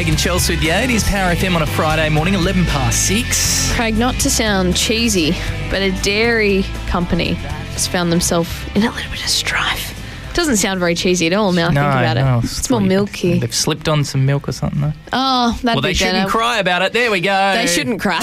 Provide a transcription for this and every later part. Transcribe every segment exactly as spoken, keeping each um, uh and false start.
Craig and Chelsea with you. It is Power F M on a Friday morning, eleven past six. Craig, not to sound cheesy, but a dairy company has found themselves in a little bit of strife. Doesn't sound very cheesy at all now I no, think about no, it. It's more milky. They've slipped on some milk or something, though. Oh, that'd Well, be they shouldn't better. cry about it. There we go. They shouldn't cry.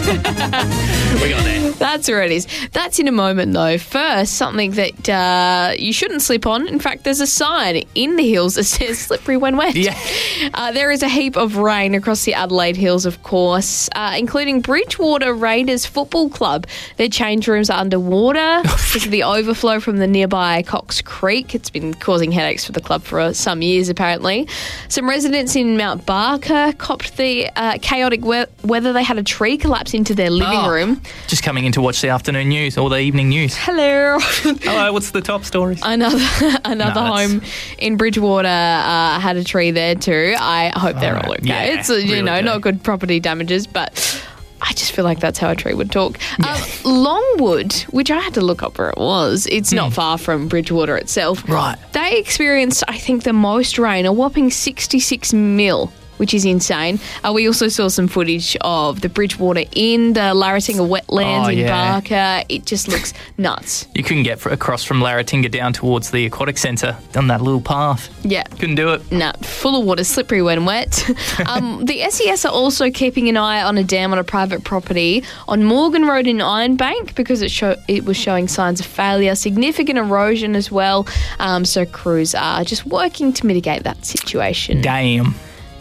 We got there. That's where it is. That's in a moment, though. First, something that uh, you shouldn't slip on. In fact, there's a sign in the hills that says slippery when wet. Yeah. Uh, there is a heap of rain across the Adelaide Hills, of course, uh, including Bridgewater Raiders Football Club. Their change rooms are underwater because of the overflow from the nearby Cox Creek. It's been causing headaches for the club for uh, some years, apparently. Some residents in Mount Barker copped the uh, chaotic we- weather. They had a tree collapse into their living Oh, room. Just coming in to watch the afternoon news or the evening news. Hello. Hello, what's the top stories? Another another No, that's- home in Bridgewater uh, had a tree there too. I hope they're all okay. Yeah, it's uh, you really know do. not good property damages, but I just feel like that's how a tree would talk. Um, Longwood, which I had to look up where it was, it's not far from Bridgewater itself. Right. They experienced, I think, the most rain, a whopping sixty-six mil. Which is insane. Uh, we also saw some footage of the Bridgewater Inn, the Larratinga wetlands Oh, in yeah. Barker. It just looks nuts. You couldn't get fr- across from Larratinga down towards the aquatic centre on that little path. Yeah. Couldn't do it. Nah, full of water, slippery when wet. um, the S E S are also keeping an eye on a dam on a private property on Morgan Road in Ironbank because it show it was showing signs of failure, significant erosion as well. Um, so crews are just working to mitigate that situation. Damn.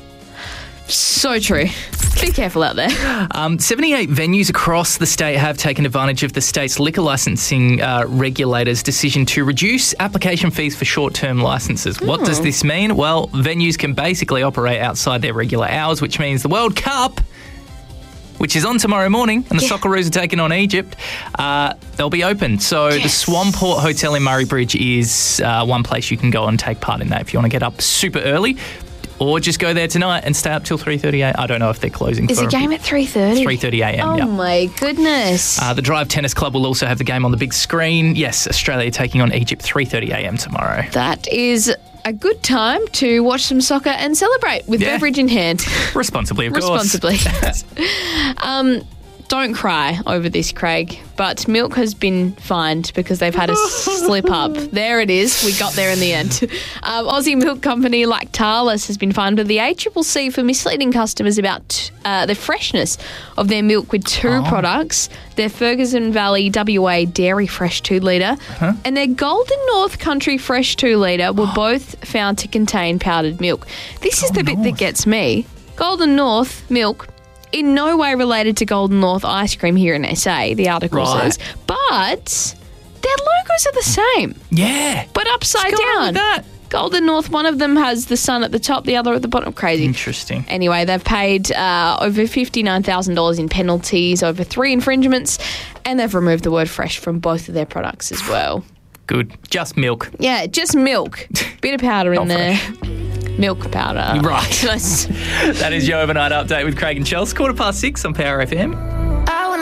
So true. Be careful out there. Um, seventy-eight venues across the state have taken advantage of the state's liquor licensing uh, regulators' decision to reduce application fees for short-term licences. What does this mean? Well, venues can basically operate outside their regular hours, which means the World Cup, which is on tomorrow morning, and the Yeah. Socceroos are taking on Egypt, uh, they'll be open. So the Yes. Swanport Hotel in Murray Bridge is uh, one place you can go and take part in that if you want to get up super early. Or just go there tonight and stay up till three thirty a.m. I don't know if they're closing Is for the game at three thirty? three thirty a.m. Oh, yeah. my goodness. Uh, the Drive Tennis Club will also have the game on the big screen. Yes, Australia taking on Egypt three thirty a.m. tomorrow. that is a good time to watch some soccer and celebrate with Yeah. beverage in hand. Responsibly, of course. Responsibly. um, don't cry over this, Craig, but milk has been fined because they've had a slip up. There it is. We got there in the end. Um, Aussie milk company Lactalis has been fined by the A C C C for misleading customers about uh, the freshness of their milk with two Oh. products, their Ferguson Valley W A Dairy Fresh two litre and their Golden North Country Fresh two litre were both found to contain powdered milk. This is the bit that gets me. Golden North milk, in no way related to Golden North ice cream here in S A, the article Right. says, but their logos are the same, Yeah. but upside What's going on down. with that? Golden North, one of them has the sun at the top, the other at the bottom. Crazy. Interesting. Anyway, they've paid uh, over fifty-nine thousand dollars in penalties over three infringements, and they've removed the word fresh from both of their products as well. Good. Just milk. Yeah, just milk. Bit of powder in Not there. Milk powder. Right. That's- That is your overnight update with Craig and Chelsea. Quarter past six on Power F M.